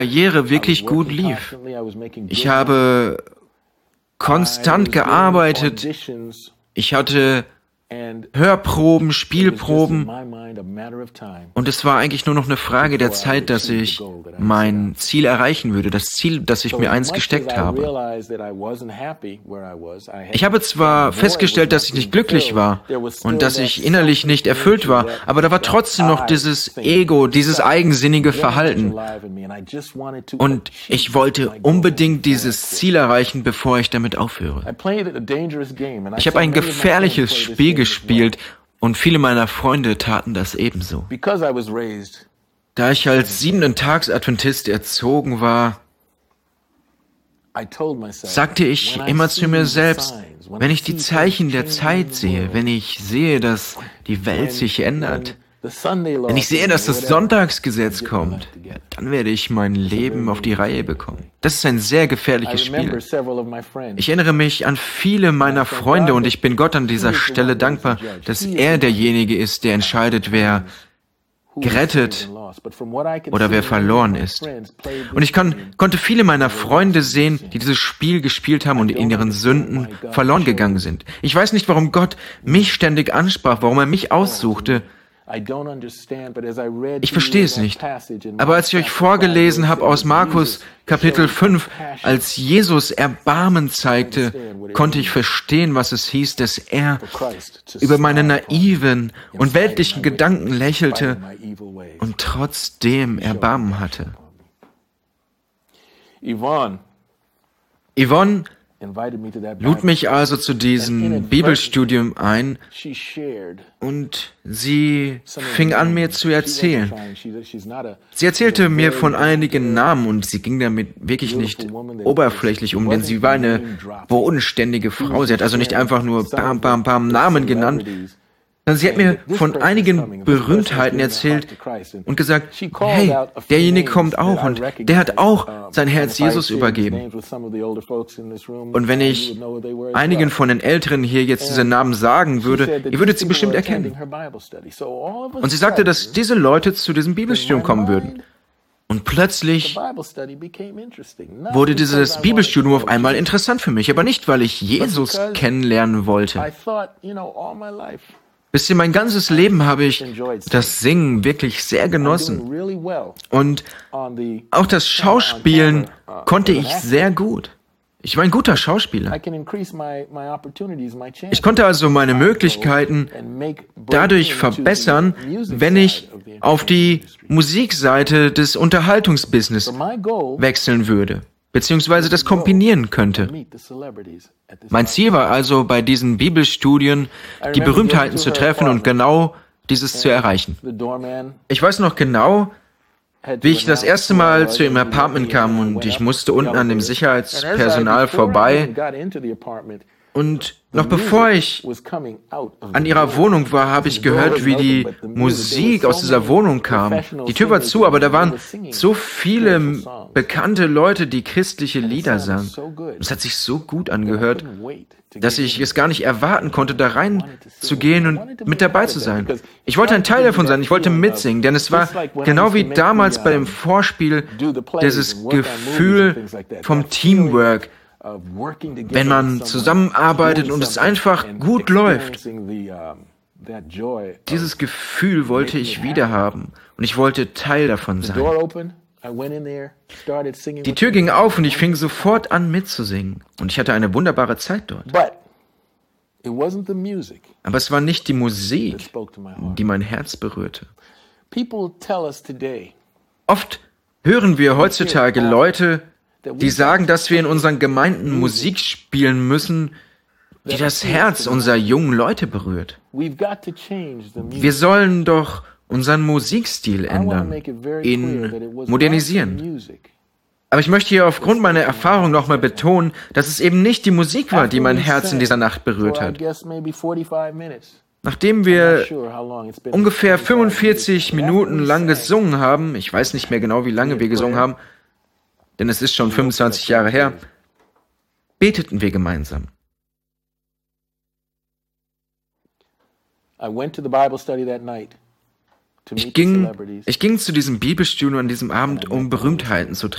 Karriere wirklich gut lief. Ich habe konstant gearbeitet. Ich hatte Hörproben, Spielproben. Und es war eigentlich nur noch eine Frage der Zeit, dass ich mein Ziel erreichen würde, das Ziel, das ich mir einst gesteckt habe. Ich habe zwar festgestellt, dass ich nicht glücklich war und dass ich innerlich nicht erfüllt war, aber da war trotzdem noch dieses Ego, dieses eigensinnige Verhalten. Und ich wollte unbedingt dieses Ziel erreichen, bevor ich damit aufhöre. Ich habe ein gefährliches Spiel gespielt und viele meiner Freunde taten das ebenso. Da ich als Siebenten-Tags-Adventist erzogen war, sagte ich immer zu mir selbst, wenn ich die Zeichen der Zeit sehe, wenn ich sehe, dass die Welt sich ändert, wenn ich sehe, dass das Sonntagsgesetz kommt, dann werde ich mein Leben auf die Reihe bekommen. Das ist ein sehr gefährliches Spiel. Ich erinnere mich an viele meiner Freunde und ich bin Gott an dieser Stelle dankbar, dass er derjenige ist, der entscheidet, wer gerettet oder wer verloren ist. Und ich konnte viele meiner Freunde sehen, die dieses Spiel gespielt haben und in ihren Sünden verloren gegangen sind. Ich weiß nicht, warum Gott mich ständig ansprach, warum er mich aussuchte. Ich verstehe es nicht. Aber als ich euch vorgelesen habe aus Markus Kapitel 5, als Jesus Erbarmen zeigte, konnte ich verstehen, was es hieß, dass er über meine naiven und weltlichen Gedanken lächelte und trotzdem Erbarmen hatte. Yvonne lud mich also zu diesem Bibelstudium ein und sie fing an, mir zu erzählen. Sie erzählte mir von einigen Namen und sie ging damit wirklich nicht oberflächlich um, denn sie war eine bodenständige Frau. Sie hat also nicht einfach nur Namen genannt, sondern sie hat mir von einigen Berühmtheiten erzählt und gesagt, hey, derjenige kommt auch und der hat auch sein Herz Jesus übergeben. Und wenn ich einigen von den Älteren hier jetzt diese Namen sagen würde, ihr würdet sie bestimmt erkennen. Und sie sagte, dass diese Leute zu diesem Bibelstudium kommen würden. Und plötzlich wurde dieses Bibelstudium auf einmal interessant für mich, aber nicht, weil ich Jesus kennenlernen wollte. Wisst ihr, mein ganzes Leben habe ich das Singen wirklich sehr genossen. Und auch das Schauspielen konnte ich sehr gut. Ich war ein guter Schauspieler. Ich konnte also meine Möglichkeiten dadurch verbessern, wenn ich auf die Musikseite des Unterhaltungsbusiness wechseln würde, beziehungsweise das kombinieren könnte. Mein Ziel war also, bei diesen Bibelstudien die Berühmtheiten zu treffen und genau dieses zu erreichen. Ich weiß noch genau, wie ich das erste Mal zu ihrem Apartment kam und ich musste unten an dem Sicherheitspersonal vorbei. Und noch bevor ich an ihrer Wohnung war, habe ich gehört, wie die Musik aus dieser Wohnung kam. Die Tür war zu, aber da waren so viele bekannte Leute, die christliche Lieder sangen. Es hat sich so gut angehört, dass ich es gar nicht erwarten konnte, da reinzugehen und mit dabei zu sein. Ich wollte ein Teil davon sein, ich wollte mitsingen, denn es war genau wie damals bei dem Vorspiel dieses Gefühl vom Teamwork, wenn man zusammenarbeitet und es einfach gut läuft. Dieses Gefühl wollte ich wieder haben und ich wollte Teil davon sein. Die Tür ging auf und ich fing sofort an mitzusingen und ich hatte eine wunderbare Zeit dort. Aber es war nicht die Musik, die mein Herz berührte. Oft hören wir heutzutage Leute, die sagen, dass wir in unseren Gemeinden Musik spielen müssen, die das Herz unserer jungen Leute berührt. Wir sollen doch unseren Musikstil ändern, ihn modernisieren. Aber ich möchte hier aufgrund meiner Erfahrung nochmal betonen, dass es eben nicht die Musik war, die mein Herz in dieser Nacht berührt hat. Nachdem wir ungefähr 45 Minuten lang gesungen haben, ich weiß nicht mehr genau, wie lange wir gesungen haben, denn es ist schon 25 Jahre her, beteten wir gemeinsam. Ich ging zu diesem Bibelstudio an diesem Abend, um Berühmtheiten zu